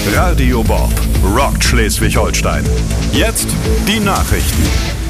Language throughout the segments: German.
Radio Bob rockt Schleswig-Holstein. Jetzt die Nachrichten.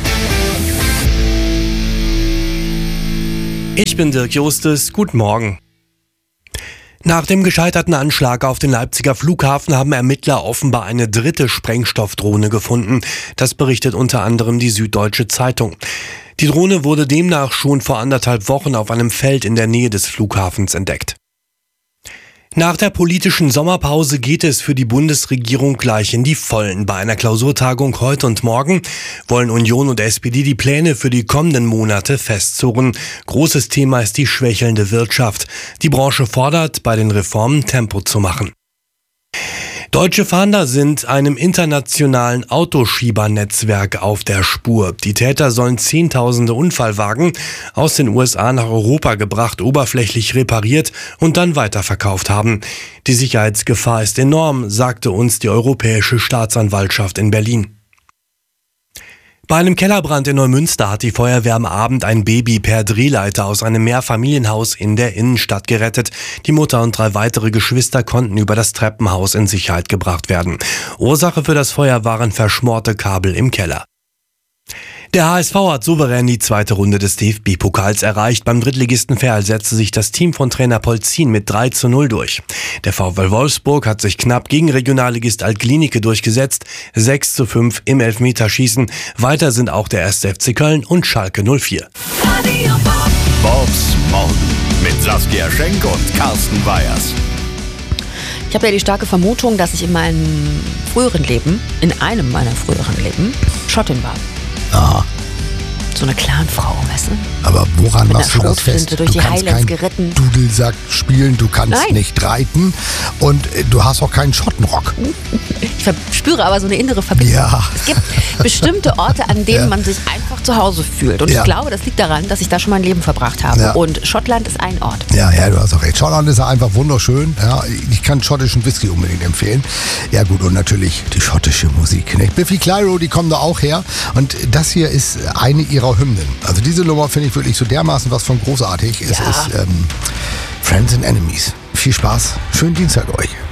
Ich bin Dirk Justus, guten Morgen. Nach dem gescheiterten Anschlag auf den Leipziger Flughafen haben Ermittler offenbar eine dritte Sprengstoffdrohne gefunden. Das berichtet unter anderem die Süddeutsche Zeitung. Die Drohne wurde demnach schon vor 1,5 Wochen auf einem Feld in der Nähe des Flughafens entdeckt. Nach der politischen Sommerpause geht es für die Bundesregierung gleich in die Vollen. Bei einer Klausurtagung heute und morgen wollen Union und SPD die Pläne für die kommenden Monate festzurren. Großes Thema ist die schwächelnde Wirtschaft. Die Branche fordert, bei den Reformen Tempo zu machen. Deutsche Fahnder sind einem internationalen Autoschiebernetzwerk auf der Spur. Die Täter sollen Zehntausende Unfallwagen aus den USA nach Europa gebracht, oberflächlich repariert und dann weiterverkauft haben. Die Sicherheitsgefahr ist enorm, sagte uns die Europäische Staatsanwaltschaft in Berlin. Bei einem Kellerbrand in Neumünster hat die Feuerwehr am Abend ein Baby per Drehleiter aus einem Mehrfamilienhaus in der Innenstadt gerettet. Die Mutter und 3 weitere Geschwister konnten über das Treppenhaus in Sicherheit gebracht werden. Ursache für das Feuer waren verschmorte Kabel im Keller. Der HSV hat souverän die zweite Runde des DFB-Pokals erreicht. Beim Drittligisten Verl setzte sich das Team von Trainer Polzin mit 3:0 durch. Der VfL Wolfsburg hat sich knapp gegen Regionalligist Alt-Glienicke durchgesetzt, 6:5 im Elfmeterschießen. Weiter sind auch der 1. FC Köln und Schalke 04. Bobs Morgen mit Saskia Schenk und Carsten Weyers. Ich habe ja die starke Vermutung, dass ich in einem meiner früheren Leben Schottin war. Ah. So eine Clanfrau, weißt du? Aber woran Mit machst einer du das fest? Schrotflinte durch Du die kannst Highlands kein geritten. Dudelsack spielen, du kannst Nein. nicht reiten und du hast auch keinen Schottenrock. Ich spüre aber so eine innere Verbindung. Ja. Es gibt bestimmte Orte, an denen man sich einfach zu Hause fühlt. Und Ja. ich glaube, das liegt daran, dass ich da schon mein Leben verbracht habe. Ja. Und Schottland ist ein Ort. Ja, du hast auch recht. Schottland ist ja einfach wunderschön. Ja, ich kann schottischen Whisky unbedingt empfehlen. Ja gut, und natürlich die schottische Musik. Ne? Biffy Clyro, die kommen da auch her. Und das hier ist eine ihrer Hymnen. Also diese Nummer finde ich wirklich so dermaßen was von großartig. Es ist Friends and Enemies. Viel Spaß. Schönen Dienstag euch.